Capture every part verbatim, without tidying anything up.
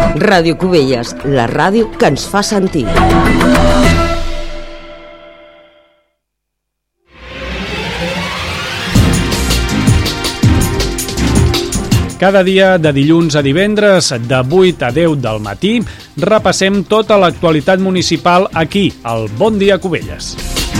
Ràdio Cubelles, la ràdio que ens fa sentir. Cada dia, de dilluns a divendres, de vuit a deu del matí, repassem tota l'actualitat municipal aquí, al Bon Dia Cubelles.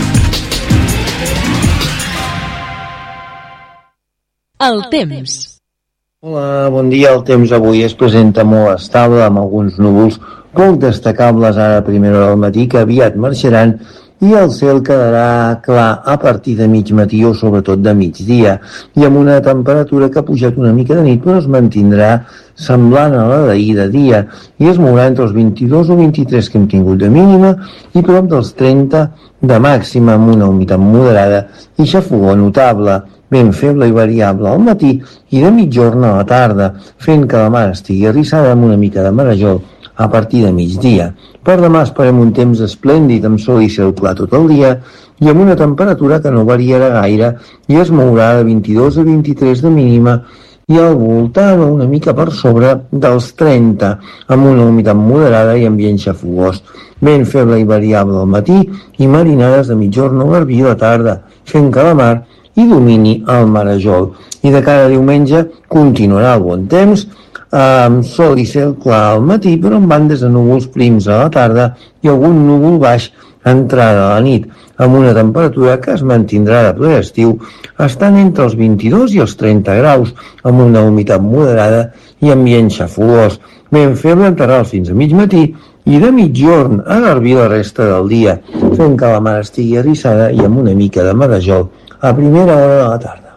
El temps. Hola, bon dia. El temps avui es presenta molt estable, amb alguns núvols poc destacables ara a primera hora del matí, que aviat marxaran, i el cel quedarà clar a partir de mig matí o sobretot de migdia, i amb una temperatura que ha pujat una mica de nit, però es mantindrà semblant a la d'ahir de dia, i es mourà entre els vint-i-dos o vint-i-tres que hem tingut de mínima i prop dels trenta de màxima, amb una humitat moderada i xafogor notable, ben feble i variable al matí i de mitjorn a la tarda, fent que la mar estigui arrissada amb una mica de marejol a partir de migdia. Per demà esperem un temps esplèndid amb sol i cel clar tot el dia i amb una temperatura que no variarà gaire i es mourà de vint-i-dos a vint-i-tres de mínima i al voltant o una mica per sobre dels trenta, amb una humitat moderada i ambient xafogós, ben feble i variable al matí i marinades de mitjorn o garbí a la tarda, fent que la mar i domini el marejol. I de cara a diumenge continuarà el bon temps, amb sol i cel clar al matí, però amb bandes de núvols prims a la tarda i algun núvol baix entrada a la nit, amb una temperatura que es mantindrà de ple estiu, estant entre els vint-i-dos i els trenta graus, amb una humitat moderada i ambient xafogós, ben feble en terral fins a mig matí i de mitjorn a garbí la resta del dia, fent que la mar estigui arrissada i amb una mica de marejol a primera hora de la tarda.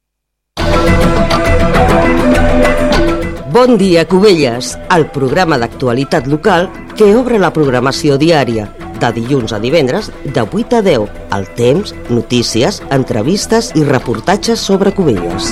Bon dia, Cubelles, el programa d'actualitat local que obre la programació diària, de dilluns a divendres, de vuit a deu, el temps, notícies, entrevistes i reportatges sobre Cubelles.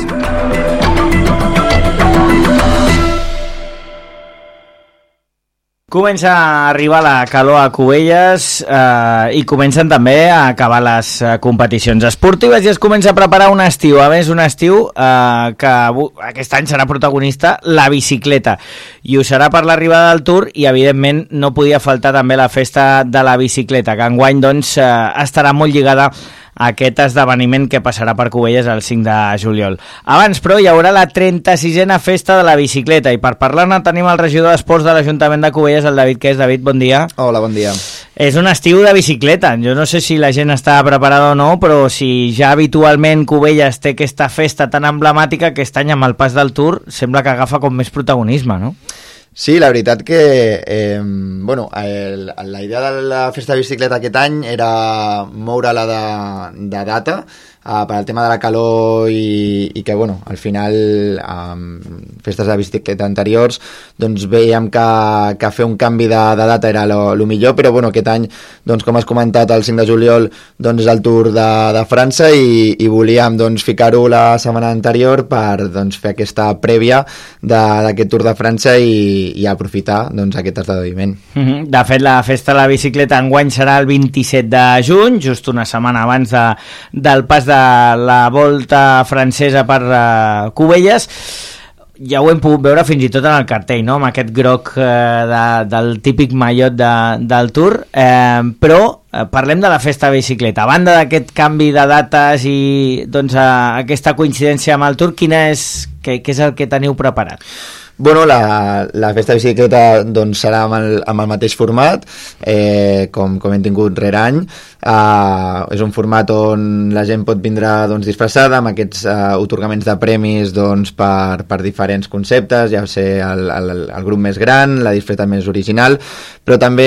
Comença a arribar la calor a Cubelles eh, i comencen també a acabar les eh, competicions esportives i es comença a preparar un estiu. A més, un estiu eh, que aquest any serà protagonista la bicicleta i ho serà per l'arribada del Tour i, evidentment, no podia faltar també la festa de la bicicleta, que enguany doncs, eh, estarà molt lligada a aquest esdeveniment que passarà per Cubelles el cinc de juliol. Abans, però, hi haurà la trenta-sisena festa de la bicicleta i per parlar-ne tenim el regidor d'Esports de l'Ajuntament de Cubelles, el David Qués. David, bon dia. Hola, bon dia. És un estiu de bicicleta. Jo no sé si la gent està preparada o no, però si ja habitualment Cubelles té aquesta festa tan emblemàtica, aquest any amb el pas del Tour sembla que agafa com més protagonisme, no? Sí, la veritat que eh, bueno, el, la idea de la festa de bicicleta aquest any era moure-la de, de data uh, per al tema de la calor i, i que, bueno, al final um, festes de bicicleta anteriors doncs veiem que, que fer un canvi de, de data era lo, lo millor, però bueno, aquest any, doncs, com has comentat, el cinc de juliol doncs, és el Tour de, de França i, i volíem doncs, ficar-ho la setmana anterior per doncs, fer aquesta prèvia d'aquest Tour de França i i aprofitar doncs, aquest esdeveniment. Mm-hmm. De fet, la festa de la bicicleta enguany serà el vint-i-set de juny, just una setmana abans de, del pas de la volta francesa per uh, Cubelles. Ja ho hem pogut veure fins i tot en el cartell, no? Amb aquest groc eh, de, del típic mallot de, del Tour, eh, però eh, parlem de la festa de bicicleta. A banda d'aquest canvi de dates i doncs, eh, aquesta coincidència amb el Tour, quina és, què, què és el que teniu preparat? Bueno, la, la festa de bicicleta doncs, serà amb el, amb el mateix format eh, com, com hem tingut rere any. Uh, és un format on la gent pot vindre doncs, disfressada amb aquests uh, otorgaments de premis doncs, per, per diferents conceptes, ja sé el, el, el grup més gran, la disfressa més original, però també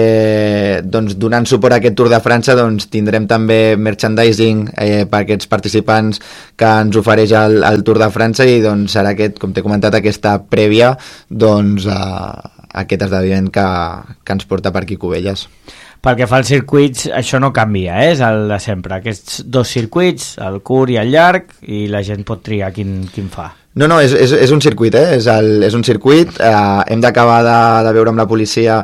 eh, doncs, donant suport a aquest Tour de França doncs, tindrem també merchandising eh, per aquests participants que ens ofereix el, el Tour de França i doncs, serà aquest, com t'he comentat, aquesta prèvia doncs, a, a aquest esdeveniment que, que ens porta per aquí Cubelles. Pel que fa als circuits, això no canvia, eh? És el de sempre. Aquests dos circuits, el curt i el llarg, i la gent pot triar quin, quin fa. No, no, és, és, és un circuit, eh? És, el, és un circuit. Eh, hem d'acabar de, de veure amb la policia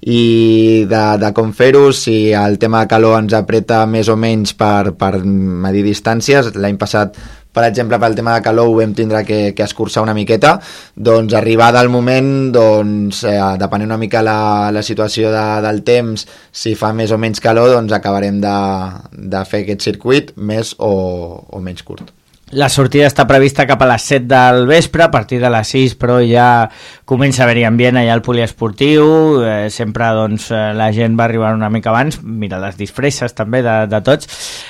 i de, de com fer-ho, si el tema de calor ens apreta més o menys per, per medir distàncies. L'any passat per exemple, pel tema de calor ho vam tindre que, que escurçar una miqueta, doncs arribada al moment, doncs, eh, depenent una mica la, la situació de, del temps, si fa més o menys calor, doncs acabarem de, de fer aquest circuit més o, o menys curt. La sortida està prevista cap a les set del vespre, a partir de les sis, però ja comença a haver-hi ambient allà al poliesportiu, eh, sempre doncs, la gent va arribar una mica abans, mira les disfresses també de, de tots,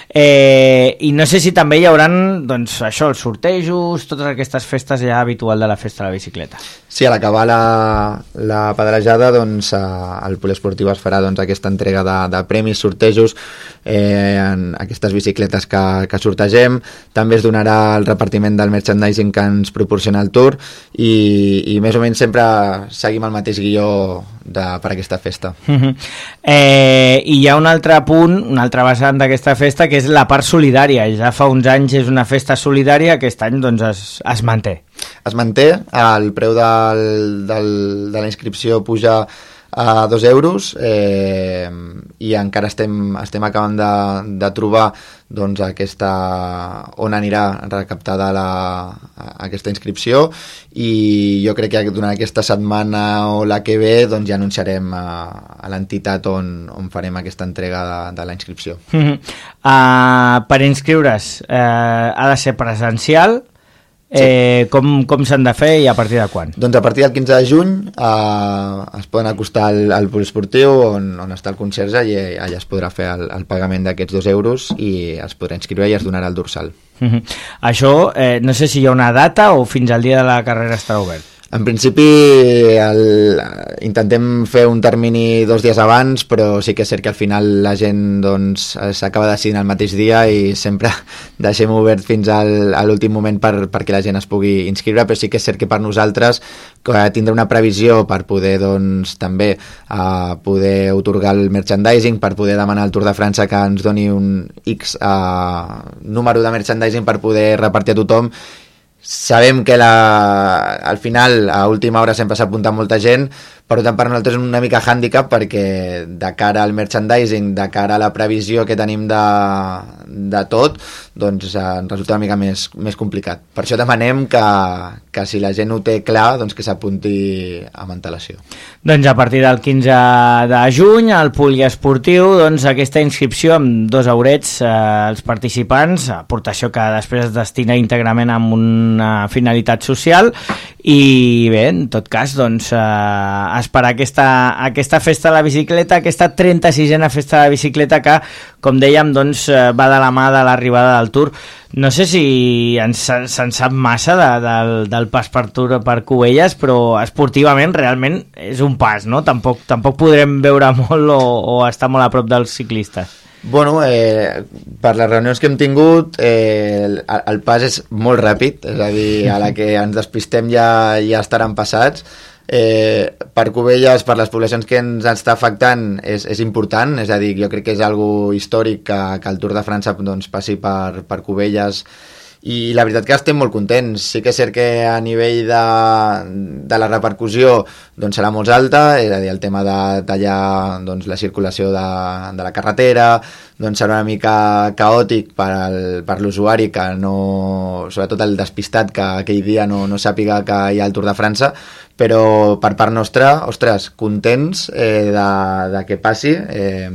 eh, i no sé si també hi haurà doncs, això, els sortejos, totes aquestes festes ja habitual de la festa de la bicicleta. Sí, a l'acabar la, la pedrejada, doncs, al poliesportiu es farà doncs, aquesta entrega de, de premis, sortejos, eh, en aquestes bicicletes que, que sortegem, també es donarà el repartiment del merchandising que ens proporciona el Tour i, i més o menys sempre seguim el mateix guió de, per aquesta festa. Uh-huh. eh, I hi ha un altre punt, un altre vessant d'aquesta festa, que és la part solidària. Ja fa uns anys és una festa solidària, aquest any doncs, es, es manté. Es manté, el preu del, del, de la inscripció puja a dos euros eh, i encara estem, estem acabant de, de trobar doncs, aquesta, on anirà recaptada la, aquesta inscripció i jo crec que durant aquesta setmana o la que ve doncs, ja anunciarem a, a l'entitat on, on farem aquesta entrega de, de la inscripció. Uh-huh. uh, per inscriure's eh, ha de ser presencial. Sí. Eh, com, com s'han de fer i a partir de quan? Doncs a partir del quinze de juny eh, es poden acostar al, al poliesportiu on, on està el conserge i allà es podrà fer el, el pagament d'aquests dos euros i es podrà inscriure i es donarà el dorsal. Uh-huh. Això, eh, no sé si hi ha una data o fins al dia de la carrera estarà obert. En principi el, intentem fer un termini dos dies abans, però sí que és cert que al final la gent doncs, s'acaba decidint el mateix dia i sempre deixem obert fins al, a l'últim moment per, perquè la gent es pugui inscriure, però sí que és cert que per nosaltres tindrà una previsió per poder doncs, també uh, poder otorgar el merchandising, per poder demanar al Tour de França que ens doni un X uh, número de merchandising per poder repartir a tothom. Sabem que la, al final a última hora sempre s'apunta molta gent, per tant per nosaltres és una mica hàndicap perquè de cara al merchandising, de cara a la previsió que tenim de, de tot, doncs eh, ens resulta una mica més, més complicat. Per això demanem que, que si la gent ho té clar, doncs que s'apunti amb antelació. Doncs a partir del quinze de juny al poliesportiu, doncs aquesta inscripció amb dos eurets eh, als participants, aportació que després es destina íntegrament amb una finalitat social i bé, en tot cas doncs eh, esperar aquesta, aquesta festa de la bicicleta, aquesta trenta-sisena festa de la bicicleta que, com dèiem, doncs, va de la mà de l'arribada del Tour. No sé si ens, se'n sap massa de, del, del pas per Tour per Cubelles, però esportivament realment és un pas, no? Tampoc, tampoc podrem veure molt o, o estar molt a prop dels ciclistes. Bueno, eh, per les reunions que hem tingut eh, el, el pas és molt ràpid, és a dir, a la que ens despistem ja, ja estaran passats. Eh, per Cubelles, per les poblacions que ens està afectant és, és important, és a dir, jo crec que és algo històric que, que el Tour de França doncs, passi per, per Cubelles i la veritat que estem molt contents. Sí que és cert que a nivell de, de la repercussió doncs serà molt alta, és a dir, el tema de tallar doncs, la circulació de, de la carretera doncs serà una mica caòtic per, al, per l'usuari que no, sobretot el despistat que aquell dia no, no sàpiga que hi ha el Tour de França, però per part nostra, ostres, contents eh, de, de que passi eh,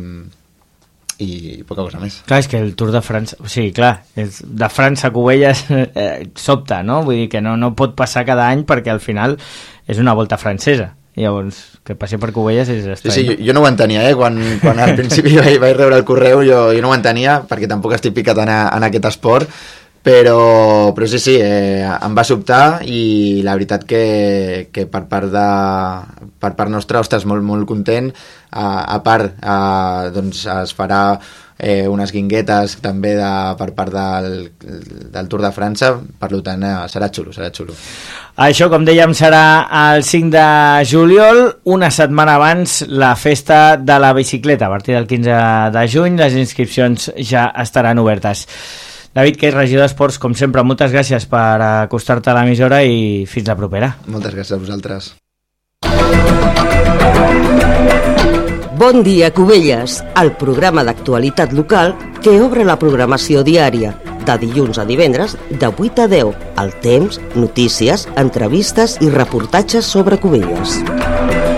i poca cosa més. Clar, és que el Tour de França, o sigui, clar, és de França a Cubelles eh, sobta, no? Vull dir que no, no pot passar cada any perquè al final és una volta francesa. Llavors, que passi per Cubelles és estrany. Sí, sí, jo, jo no ho entenia, eh? Quan, quan al principi vaig, vaig rebre el correu jo, jo no ho entenia, perquè tampoc estic picat en, a, en aquest esport, però, però sí, sí, eh, em va sobtar i la veritat que, que per part de, per part nostra, ostres, molt, molt content. Uh, a part, uh, doncs es farà eh, unes guinguetes també de, per part del, del Tour de França, per tant eh, serà xulo, serà xulo. Això, com dèiem, serà el cinc de juliol, una setmana abans la festa de la bicicleta. A partir del quinze de juny les inscripcions ja estaran obertes. David Queix, regidor d'Esports, com sempre, moltes gràcies per acostar-te a l'emissora i fins la propera. Moltes gràcies a vosaltres. Bon dia, Cubelles, el programa d'actualitat local que obre la programació diària de dilluns a divendres, de vuit a deu. El temps, notícies, entrevistes i reportatges sobre Cubelles.